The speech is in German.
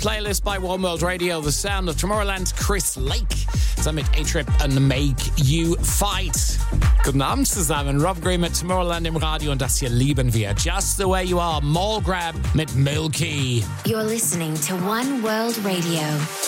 Playlist by One World Radio, the sound of Tomorrowland's Chris Lake, zusammen mit A-Trip and Make You Fight. Guten Abend zusammen, Rob Green mit Tomorrowland im Radio und das hier lieben wir. Just the Way You Are, Mall Grab mit Milky. You're listening to One World Radio.